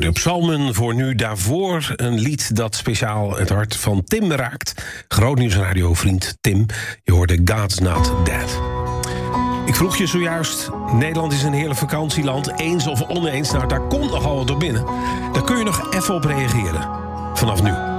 de psalmen voor nu. Daarvoor een lied dat speciaal het hart van Tim raakt. Groot Nieuws radiovriend Tim. Je hoorde God's Not Dead. Ik vroeg je zojuist, Nederland is een heerlijk vakantieland. Eens of oneens, nou daar komt nogal wat door binnen. Daar kun je nog even op reageren. Vanaf nu.